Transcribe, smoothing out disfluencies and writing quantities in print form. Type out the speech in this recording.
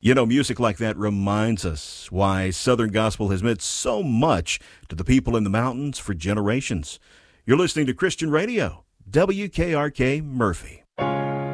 You know, music like that reminds us why Southern Gospel has meant so much to the people in the mountains for generations. You're listening to Christian Radio, WKRK Murphy.